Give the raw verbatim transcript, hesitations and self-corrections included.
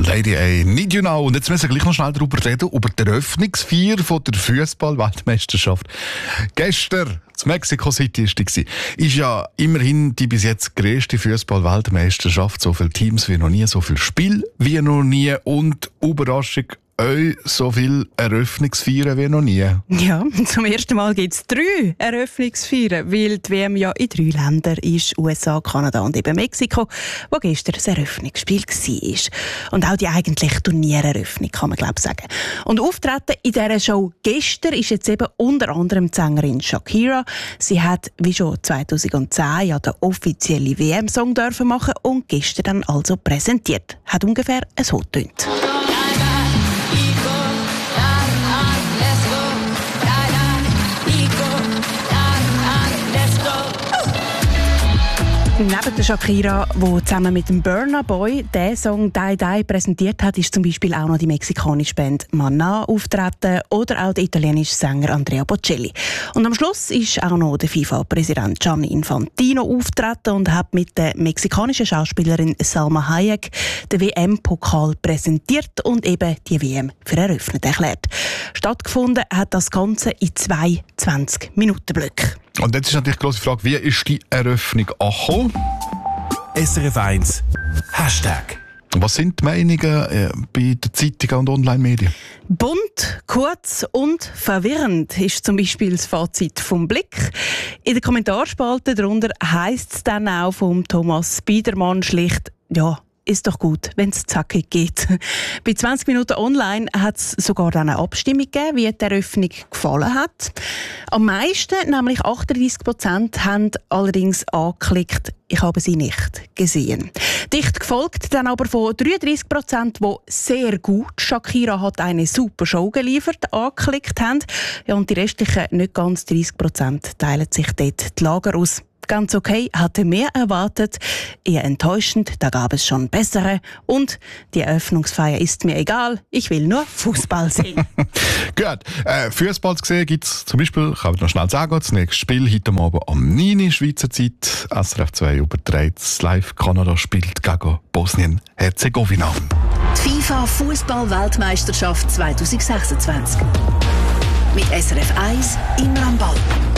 Lady A, Need You Now. Und jetzt müssen wir gleich noch schnell darüber reden, über die Eröffnungsfeier von der Fußball-Weltmeisterschaft. Gestern in Mexico City war die. Ist ja immerhin die bis jetzt grösste Fußball-Weltmeisterschaft. So viele Teams wie noch nie, so viele Spiele wie noch nie. Und Überraschung, euch so viel Eröffnungsfeiern wie noch nie. Ja, zum ersten Mal gibt es drei Eröffnungsfeiern, weil die W M ja in drei Ländern ist, U S A, Kanada und eben Mexiko, wo gestern das Eröffnungsspiel war. Und auch die eigentliche Turniereröffnung, kann man glaube ich sagen. Und auftreten in dieser Show gestern ist jetzt eben unter anderem die Sängerin Shakira. Sie hat, wie schon zweitausendzehn, ja den offiziellen W M-Song dürfen machen und gestern dann also präsentiert. Hat ungefähr so getönt. Neben der Shakira, die zusammen mit dem Burna Boy den Song «Die Die» präsentiert hat, ist zum Beispiel auch noch die mexikanische Band Maná auftreten oder auch der italienische Sänger Andrea Bocelli. Und am Schluss ist auch noch der FIFA-Präsident Gianni Infantino auftreten und hat mit der mexikanischen Schauspielerin Salma Hayek den W M-Pokal präsentiert und eben die W M für eröffnet erklärt. Stattgefunden hat das Ganze in zwei zwanzig-Minuten-Blöcken. Und jetzt ist natürlich die grosse Frage, wie ist die Eröffnung angekommen? S R F eins Hashtag. Was sind die Meinungen äh, bei den Zeitungen und Online-Medien? Bunt, kurz und verwirrend ist zum Beispiel das Fazit vom Blick. In der Kommentarspalte darunter heisst es dann auch vom Thomas Biedermann schlicht, ja, ist doch gut, wenn es zackig geht. Bei zwanzig Minuten online hat es sogar dann eine Abstimmung gegeben, wie die Eröffnung gefallen hat. Am meisten, nämlich achtunddreissig Prozent, haben allerdings angeklickt, ich habe sie nicht gesehen. Dicht gefolgt dann aber von dreiunddreissig Prozent, die sehr gut, Shakira hat eine super Show geliefert, angeklickt haben. Ja, und die restlichen, nicht ganz dreißig Prozent, teilen sich dort die Lager aus. Ganz okay, hatte mehr erwartet, eher enttäuschend, da gab es schon bessere. Und die Eröffnungsfeier ist mir egal, ich will nur Fußball sehen. Gut, äh, Fußball zu sehen gibt es zum Beispiel, kann ich noch schnell sagen, das nächste Spiel heute Abend am neun Uhr Schweizer Zeit. S R F zwei überträgt es live. Kanada spielt gegen Bosnien-Herzegowina. Die FIFA-Fußball-Weltmeisterschaft zwanzig sechsundzwanzig. Mit S R F eins im Ramball.